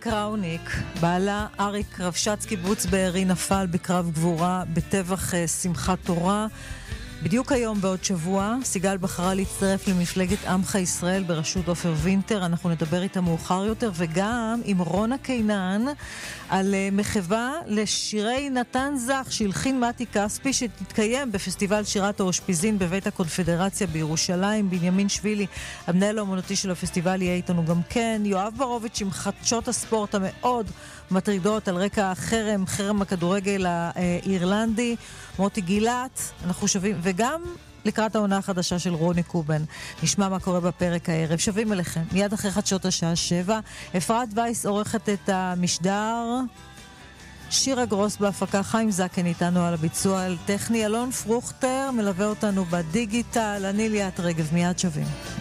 קראוניק, בעלה אריק רבש"ץ קיבוץ בארי נפל בקרב גבורה בטבח שמחת תורה. בדיוק היום בעוד שבוע סיגל בחרה להצטרף למפלגת עמך ישראל בראשות עופר וינטר. אנחנו נדבר איתה מאוחר יותר, וגם עם רונה קינן על מחווה לשירי נתן זך שהלחין מתי כספי, שתתקיים בפסטיבל שירת האושפיזין בבית הקונפדרציה בירושלים. בנימין שבילי, המנהל האומנותי של הפסטיבל, יהיה איתנו גם כן. יואב ברוביץ' עם חדשות הספורט המאוד מטרידות על רקע חרם הכדורגל האירלנדי. מוטי גילת, אנחנו שווים, וגם לקראת העונה החדשה של רוני קובן. נשמע מה קורה בפרק הערב. שווים אליכם. מיד אחרי חדשות השעה 7. אפרת וייס עורכת את המשדר. שירה גרוס בהפקה, חיים זקן איתנו על הביצוע טכני. אלון פרוכטר מלווה אותנו בדיגיטל. אני ליאת רגב, מיד שווים.